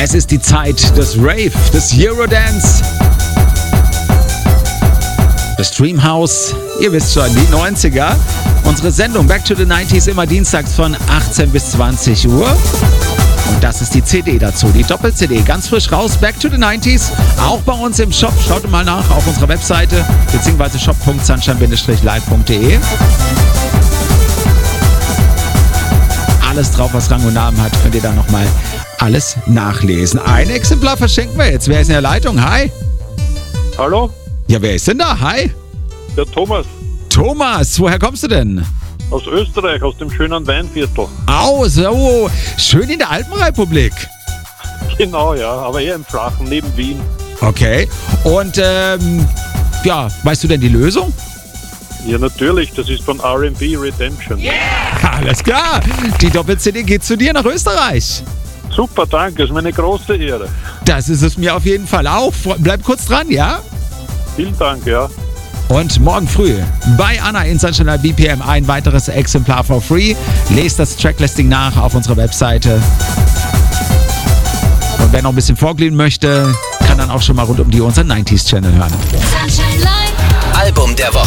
Es ist die Zeit des Rave, des Eurodance, des Dreamhouse. Ihr wisst schon, die 90er. Unsere Sendung Back to the 90s immer dienstags von 18 bis 20 Uhr. Und das ist die CD dazu, die Doppel-CD, ganz frisch raus, Back to the 90s, auch bei uns im Shop. Schaut mal nach auf unserer Webseite, beziehungsweise shop.sunshine-live.de. Alles drauf, was Rang und Namen hat, könnt ihr da nochmal alles nachlesen. Ein Exemplar verschenken wir jetzt. Wer ist in der Leitung? Hi. Hallo? Ja, wer ist denn da? Hi. Der Thomas. Thomas, woher kommst du denn? Aus Österreich, aus dem schönen Weinviertel. So, schön in der Alpenrepublik. Genau, ja, aber eher im Flachen, neben Wien. Okay, und ja, weißt du denn die Lösung? Ja, natürlich, das ist von R&B Redemption. Yeah! Alles klar, die Doppel-CD geht zu dir nach Österreich. Super, danke, ist mir eine große Ehre. Das ist es mir auf jeden Fall auch. Bleib kurz dran, ja? Vielen Dank, ja. Und morgen früh bei Anna in Sunshine Live BPM ein weiteres Exemplar for free. Lest das Tracklisting nach auf unserer Webseite. Und wer noch ein bisschen vorglühen möchte, kann dann auch schon mal rund um die unseren 90s Channel hören. Album der Woche.